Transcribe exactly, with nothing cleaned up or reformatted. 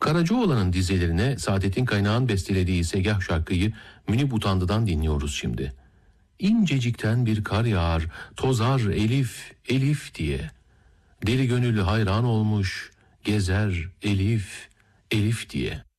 Karacaoğlan'ın dizelerine Saadettin Kaynağ'ın bestelediği Segah şarkıyı Münip Utandı'dan dinliyoruz şimdi. İncecikten bir kar yağar, tozar Elif, Elif diye. Deli gönül hayran olmuş, gezer Elif, Elif diye.